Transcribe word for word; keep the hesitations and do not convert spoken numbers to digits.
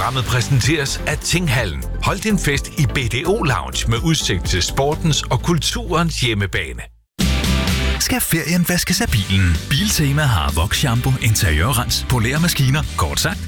Programmet præsenteres af Tinghallen. Hold din fest i B D O Lounge med udsigt til sportens og kulturens hjemmebane. Skal ferien vaskes af bilen? Biltema har Vox Shampoo, interiørrens, poleremaskiner, kort sagt